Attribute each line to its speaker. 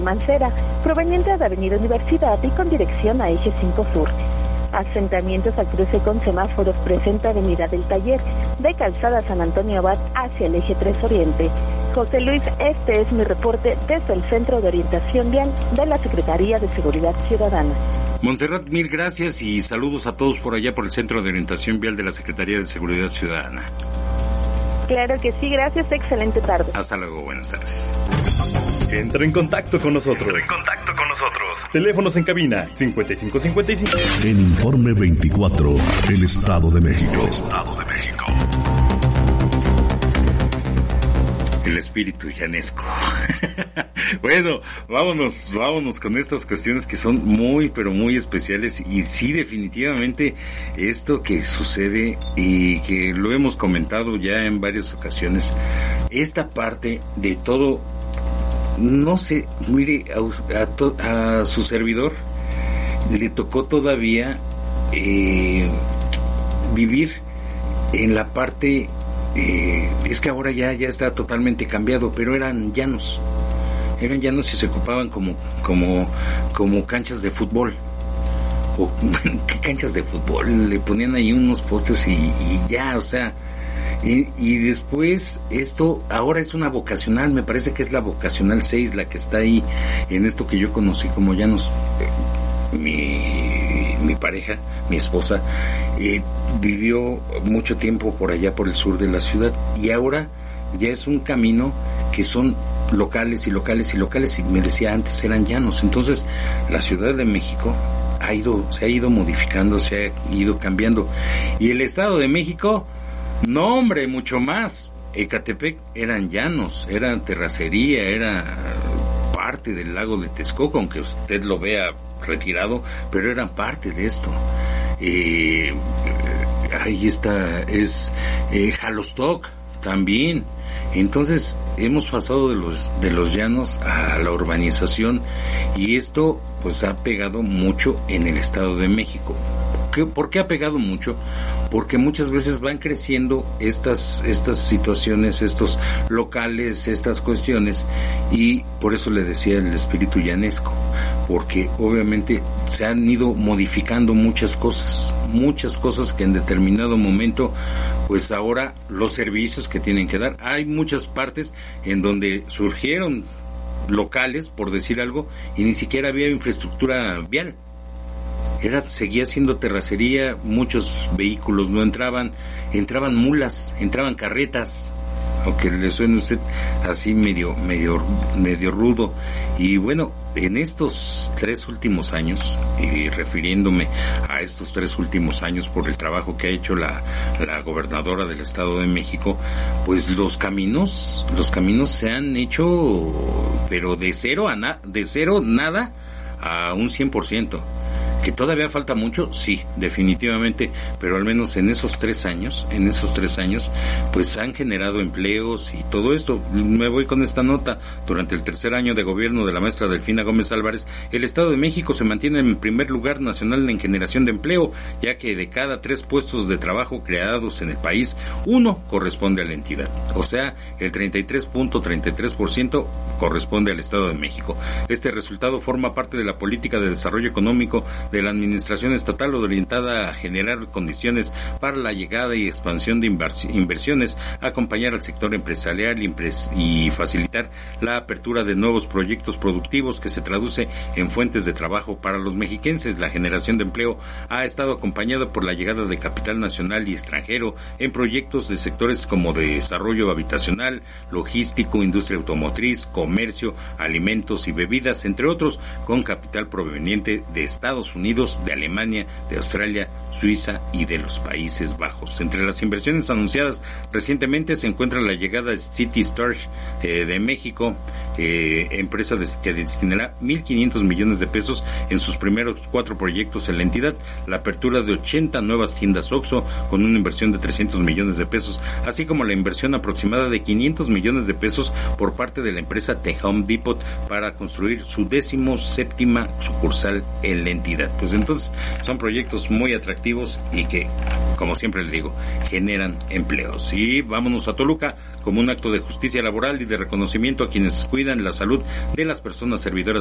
Speaker 1: Mancera, proveniente de Avenida Universidad y con dirección a Eje 5 Sur. Asentamientos al cruce con semáforos presente Avenida del Taller, de Calzada San Antonio Abad hacia el Eje 3 Oriente. José Luis, este es mi reporte desde el Centro de Orientación Vial de la Secretaría de Seguridad Ciudadana.
Speaker 2: Montserrat, mil gracias y saludos a todos por allá por el Centro de Orientación Vial de la Secretaría de Seguridad Ciudadana.
Speaker 1: Claro que sí, gracias, excelente tarde.
Speaker 2: Hasta luego, buenas tardes.
Speaker 3: Entra en contacto con nosotros. Teléfonos en cabina 5555.
Speaker 4: En Informe 24, el Estado de México.
Speaker 2: El espíritu llanesco. Bueno, vámonos con estas cuestiones que son muy, pero muy especiales. Y sí, definitivamente, esto que sucede y que lo hemos comentado ya en varias ocasiones, esta parte de todo, no sé, mire, a su servidor le tocó todavía vivir en la parte, es que ahora ya está totalmente cambiado, pero eran llanos y se ocupaban como canchas de fútbol. O ¿qué canchas de fútbol? Le ponían ahí unos postes y ya, o sea. Y después esto ahora es una vocacional, me parece que es la vocacional 6 la que está ahí en esto que yo conocí como llanos. Mi pareja, mi esposa, vivió mucho tiempo por allá por el sur de la ciudad y ahora ya es un camino que son locales y me decía antes eran llanos. Entonces la Ciudad de México se ha ido modificando, se ha ido cambiando, y el Estado de México, no hombre, mucho más. Ecatepec eran llanos, era terracería, era parte del lago de Texcoco, aunque usted lo vea retirado, pero eran parte de esto. Ahí está, es Jalostoc también. Entonces hemos pasado de los llanos a la urbanización, y esto pues ha pegado mucho en el Estado de México. ¿Por qué ha pegado mucho? Porque muchas veces van creciendo estas situaciones, estos locales, estas cuestiones, y por eso le decía el espíritu llanesco, porque obviamente se han ido modificando muchas cosas que en determinado momento, pues ahora los servicios que tienen que dar, hay muchas partes en donde surgieron locales, por decir algo, y ni siquiera había infraestructura vial. Seguía siendo terracería, muchos vehículos no entraban mulas, entraban carretas, aunque le suene a usted así medio rudo. Y bueno, en estos 3 últimos años, y refiriéndome a estos 3 últimos años por el trabajo que ha hecho la gobernadora del Estado de México, pues los caminos se han hecho, pero de cero nada a un 100%. ¿Que todavía falta mucho? Sí, definitivamente, pero al menos en esos 3 años, pues han generado empleos y todo esto. Me voy con esta nota. Durante el tercer año de gobierno de la maestra Delfina Gómez Álvarez, el Estado de México se mantiene en primer lugar nacional en generación de empleo, ya que de cada 3 puestos de trabajo creados en el país, 1 corresponde a la entidad. O sea, el 33.33% corresponde al Estado de México. Este resultado forma parte de la política de desarrollo económico de la administración estatal, orientada a generar condiciones para la llegada y expansión de inversiones, acompañar al sector empresarial y facilitar la apertura de nuevos proyectos productivos que se traduce en fuentes de trabajo para los mexiquenses. La generación de empleo ha estado acompañada por la llegada de capital nacional y extranjero en proyectos de sectores como de desarrollo habitacional, logístico, industria automotriz, comercio, alimentos y bebidas, entre otros, con capital proveniente de Estados Unidos, de Alemania, de Australia, Suiza y de los Países Bajos. Entre las inversiones anunciadas recientemente se encuentra la llegada de City Storage de México, empresa que destinará 1.500 millones de pesos en sus primeros 4 proyectos en la entidad, la apertura de 80 nuevas tiendas OXXO con una inversión de 300 millones de pesos, así como la inversión aproximada de 500 millones de pesos por parte de la empresa The Home Depot para construir su 17ª sucursal en la entidad. Pues entonces son proyectos muy atractivos y que, como siempre le digo, generan empleos. Y vámonos a Toluca como un acto de justicia laboral y de reconocimiento a quienes cuidan la salud de las personas servidoras